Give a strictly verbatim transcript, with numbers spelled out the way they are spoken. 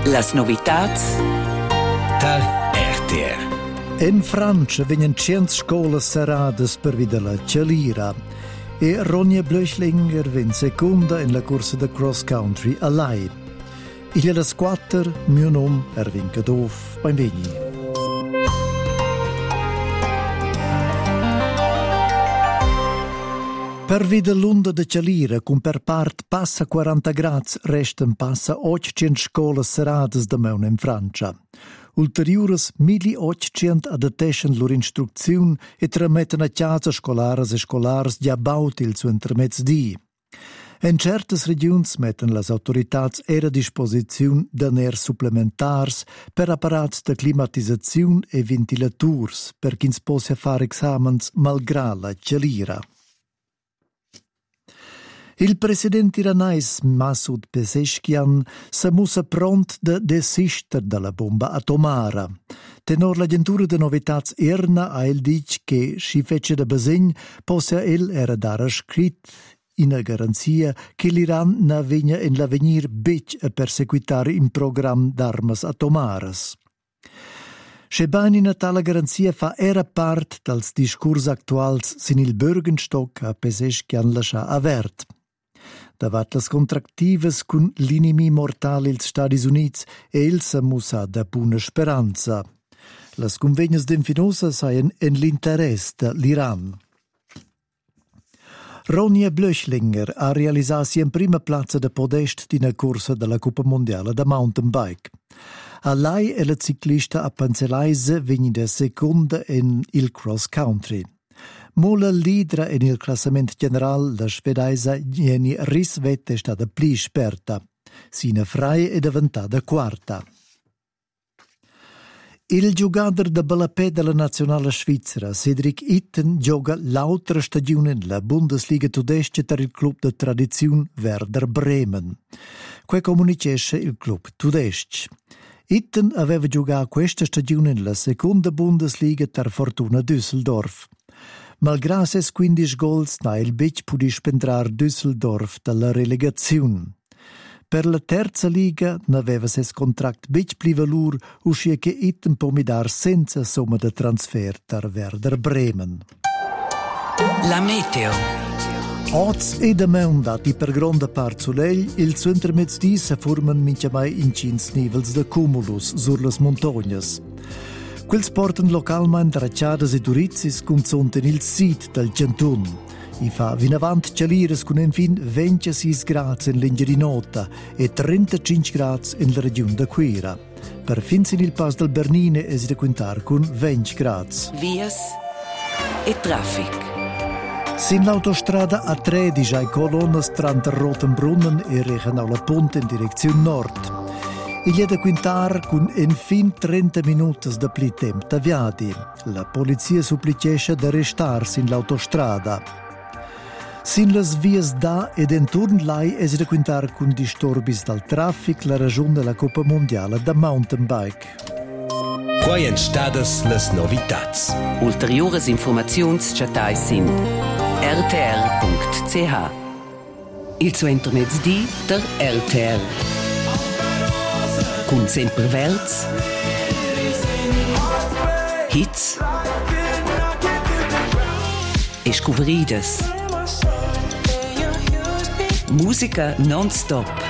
Las novitats der R T R. In Francia vengono cento scuole serrate per vedere la Cialira e Ronja Blöchlinger viene seconda in la corsa da cross country a lei. Il è la squatter, mio nome è Erwin Doof. Benveni. Per vedere l'onda de Cialira, con per part passa quaranta gradi, restano passa ottocento scuole serrate da me in Francia. Ulteriores milleottocento adattescano loro istruzione e tramettono a casa scolare e scolari già bautili su intermezzi. In certe regioni mettono le autorità a disposizione di aner supplementari per apparati di climatizzazione e ventilatori per chi possa fare esami malgrado la Cialira. Il presidente iranese Masoud Pezeshkian si musa pronto da desistere dalla bomba atomara. Tenor l'agentura di novità I R N A ha il dice che si fece da basegno possa il era dare scritto in una garanzia che l'Iran non venga in l'avvenir bec a perseguitare un programma d'armi atomaras. Scheban in tale garanzia fa era parte dal discorso attuale sin il Bürgenstock a Pezeshkian lascia avert. Davat las contractives cun l'inimi mortale ils Stati Units e il sa musa da buona speranza. Las convegnas d'infinosa saien en l'interesse dell'Iran. Ronja Blöchlinger ha realizzato in prima piazza de podest di una corsa della Coppa Mondiale da mountain bike. A lei è la ciclista a Panzelaise venuta seconda in il cross country. Mola lidera in il classamento generale la svedesa Jenny Rissvete è stata più esperta. Sina Freie è diventata quarta. Il giocatore de ballapè della nazionale svizzera, Cedric Itten, gioca l'altra stagione nella Bundesliga tedesca per il club di tradizione Werder Bremen. Qua comunicesce il club tedesco. Itten aveva giocato questa stagione nella seconda Bundesliga per Fortuna Düsseldorf. Malgrado ses quindici gols, na il bec pudi spendrar Düsseldorf dalla relegazione. Per la terza liga n'aveva ses contract bec pli valur, uscia che Itten può midar senza somma de transfer tar Werder Bremen. La meteo. Oz e da meundati per grande part soleil, il suo intermezzi si formano minciamai in cins nivels de cumulus sur las montagnas. Quels portano localmente racciadas e turizis consunten il sit del Cantun. I fa vinavant Cialiras con infin ventisei gradi in linea di nota e trentacinque gradi in la regione da Quira. Per fins in il pass del Bernine è da quintar con venti gradi. Vias e traffic. Sin l'autostrada A tredici ai colonne tra Rotenbrunnen e Reichenauer Ponte in direzione nord. Il è da quintar con infin trenta minuti da pli tempo da viadi. La polizia supplicesce da restarsi in l'autostrada. Sin las vias da ed intorno lai è da quintar con disturbis dal traffic la ragione della Coppa Mondiale da mountain bike. Quai en stadas las novitats. Ulteriores informazions chatai sin r t r punct c h. Il suo intermezzi der R T R. Con sempre verz, hits e scuveridas. Musica non-stop.